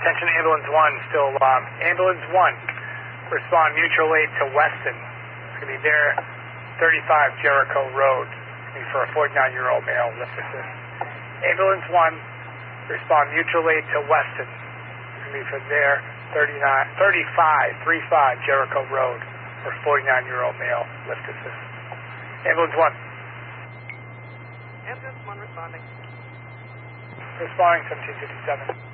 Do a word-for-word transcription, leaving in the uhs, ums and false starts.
Attention ambulance one, still alarmed. Ambulance one, respond mutual aid to Weston. It's going to be there, thirty-five Jericho Road. It's going to be for a forty-nine-year-old male, lift assist. Ambulance one, respond mutual aid to Weston. It's going to be for there, thirty-nine, thirty-five, thirty-five Jericho Road for a forty-nine-year-old male, lift assist. Ambulance one. Ambulance one responding. Responding seventeen fifty-seven.